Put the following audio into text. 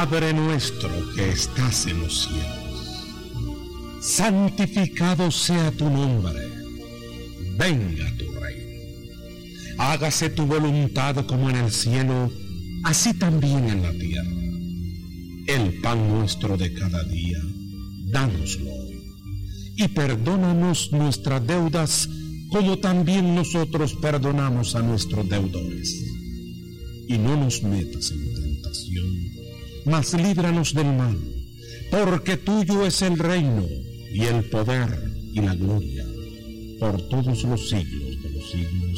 Padre nuestro que estás en los cielos, santificado sea tu nombre. Venga tu reino. Hágase tu voluntad como en el cielo, así también en la tierra. El pan nuestro de cada día, dánoslo hoy. Y perdónanos nuestras deudas, como también nosotros perdonamos a nuestros deudores. Y no nos metas en tentación, mas líbranos del mal, porque tuyo es el reino, y el poder, y la gloria, por todos los siglos de los siglos.